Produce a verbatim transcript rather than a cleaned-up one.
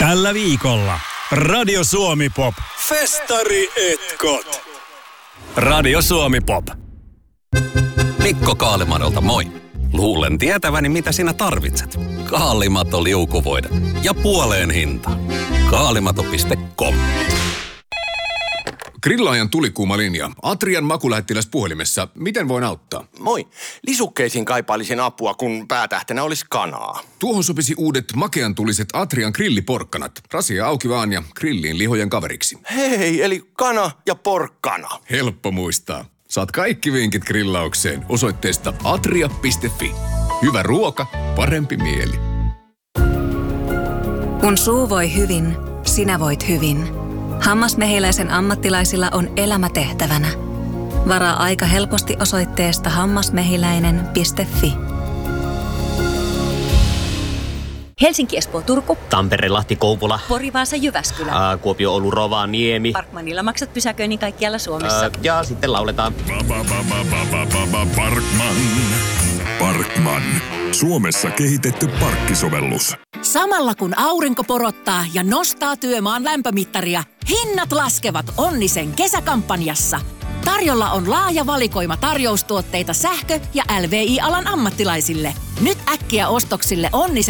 Tällä viikolla Radio Suomi Pop. Festari etkot. Radio Suomi Pop. Mikko Kaalimadolta moi. Luulen tietäväni mitä sinä tarvitset. Kaalimato liukuvoide ja puoleen hinta. Kaalimato piste com. Grillaajan tulikuuma linja. Atrian makulähettiläs puhelimessa. Miten voin auttaa? Moi. Lisukkeisiin kaipailisin apua, kun päätähtenä olisi kanaa. Tuohon sopisi uudet makeantuliset Atrian grilliporkkanat. Rasia auki vaan ja grilliin lihojen kaveriksi. Hei, eli kana ja porkkana. Helppo muistaa. Saat kaikki vinkit grillaukseen osoitteesta atria piste fi. Hyvä ruoka, parempi mieli. Kun suu voi hyvin, sinä voit hyvin. Hammasmehiläisen ammattilaisilla on elämä tehtävänä. Varaa aika helposti osoitteesta hammasmehiläinen piste fi. Helsinki, Espoo, Turku. Tampere, Lahti, Kouvola. Pori, Vaasa, Jyväskylä. Ää, Kuopio, Oulu, Rovaniemi. Parkmanilla maksat pysäköinnin kaikkialla Suomessa. Ää, ja sitten lauletaan. Parkman. Parkman. Suomessa kehitetty parkkisovellus. Samalla kun aurinko porottaa ja nostaa työmaan lämpömittaria, hinnat laskevat Onnisen kesäkampanjassa. Tarjolla on laaja valikoima tarjoustuotteita sähkö- ja L V I-alan ammattilaisille. Nyt äkkiä ostoksille Onnisen